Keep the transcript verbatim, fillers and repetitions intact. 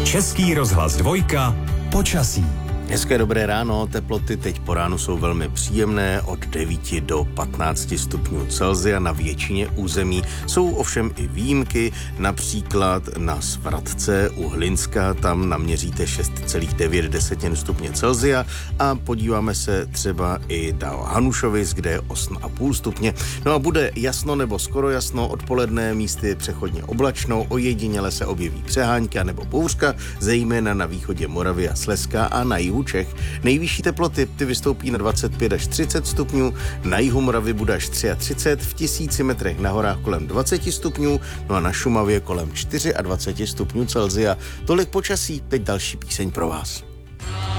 Český rozhlas dvojka. Počasí. Hezké dobré ráno, teploty teď po ránu jsou velmi příjemné, od devíti do patnácti stupňů Celsia na většině území. Jsou ovšem i výjimky, například na Svratce u Hlinska, tam naměříte šest celá devět stupně Celsia a podíváme se třeba i do Hanušovic, kde je osm celá pět stupně. No a bude jasno nebo skoro jasno, odpoledne místy přechodně oblačno, ojediněle se objeví přehánky nebo bouřka, zejména na východě Moravy a Slezska a na jihu Čech. Nejvyšší teploty ty vystoupí na dvacet pět až třicet stupňů, na jihu Moravy bude až třicet tři, v tisíci metrech na horách kolem dvacet stupňů, no a na Šumavě kolem dvacet čtyři stupňů Celsia. Tolik počasí, teď další píseň pro vás.